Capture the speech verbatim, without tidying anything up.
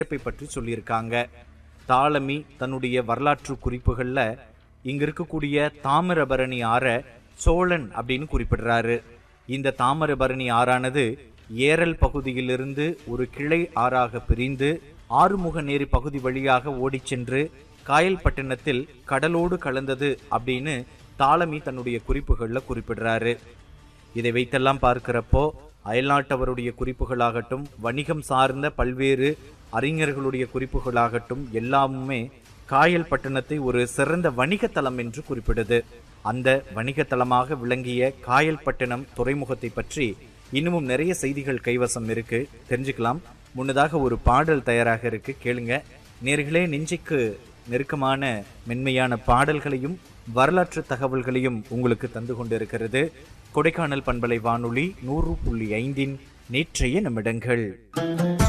பற்றி சொல்லியிருக்காங்க. தாலமி தன்னுடைய வரலாற்று குறிப்புகள்ல இங்க இருக்கக்கூடிய தாமிரபரணி ஆற சோழன் அப்படின்னு குறிப்பிடுறாரு. இந்த தாமிரபரணி ஆறானது ஏரல் பகுதியிலிருந்து ஒரு கிளை ஆறாக பிரிந்து ஆறுமுகநேரி பகுதி வழியாக ஓடிச் சென்று காயல்பட்டினத்தில் கடலோடு கலந்தது அப்படின்னு தாலமி தன்னுடைய குறிப்புகள்ல குறிப்பிடுறாரு. இதை வைத்தெல்லாம் பார்க்கிறப்போ அயல்நாட்டவருடைய குறிப்புகளாகட்டும், வணிகம் சார்ந்த பல்வேறு அறிஞர்களுடைய குறிப்புகளாகட்டும் எல்லாமுமே காயல்பட்டினத்தை ஒரு சிறந்த வணிகத்தலம் என்று குறிப்பிடுது. அந்த வணிகத்தலமாக விளங்கிய காயல்பட்டினம் துறைமுகத்தை பற்றி இன்னமும் நிறைய செய்திகள் கைவசம் இருக்கு, தெரிஞ்சுக்கலாம். முன்னதாக ஒரு பாடல் தயாராக இருக்கு, கேளுங்க. நேர்களே, நெஞ்சுக்கு நெருக்கமான மென்மையான பாடல்களையும் வரலாற்று தகவல்களையும் உங்களுக்கு தந்து கொண்டிருக்கிறது கொடைக்கானல் பண்பலை வானொலி நூறு புள்ளி ஐந்தின் நேற்றைய நிமிடங்கள்.